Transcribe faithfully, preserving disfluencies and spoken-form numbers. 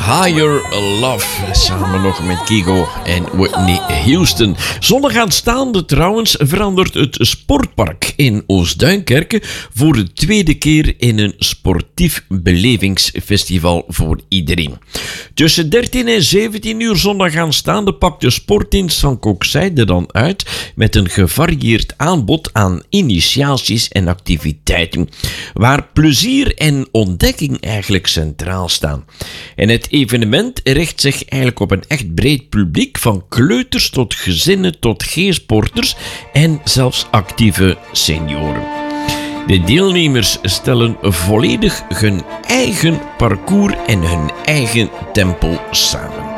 Higher Love, samen nog met Kygo en Whitney Houston. Zondag aanstaande trouwens verandert het sportpark in Oost-Duinkerke voor de tweede keer in een sportief belevingsfestival voor iedereen. Tussen dertien en zeventien uur zondag aanstaande pakt de sportdienst van Kokzijde dan uit met een gevarieerd aanbod aan initiaties en activiteiten, waar plezier en ontdekking eigenlijk centraal staan. En het evenement richt zich eigenlijk op een echt breed publiek, van kleuters tot gezinnen tot G-sporters en zelfs actieve senioren. De deelnemers stellen volledig hun eigen parcours en hun eigen tempo samen.